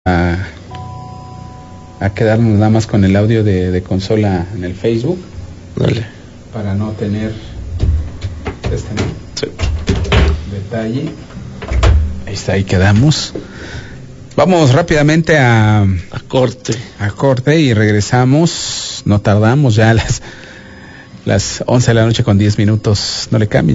a quedarnos nada más con el audio de consola en el Facebook. Dale. Para no tener Sí. detalle. Ahí está, ahí quedamos. Vamos rápidamente a corte y regresamos. No tardamos, ya a las 11 de la noche con 10 minutos. No le cambien.